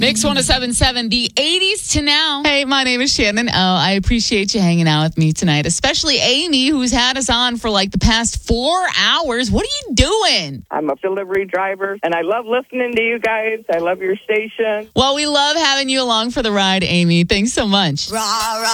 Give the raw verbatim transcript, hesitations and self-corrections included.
Mix one oh seven point seven, the eighties to now. Hey, my name is Shannon. Oh, I appreciate you hanging out with me tonight, especially Amy, who's had us on for like the past four hours. What are you doing? I'm a delivery driver, and I love listening to you guys. I love your station. Well, we love having you along for the ride, Amy. Thanks so much. Rah, rah.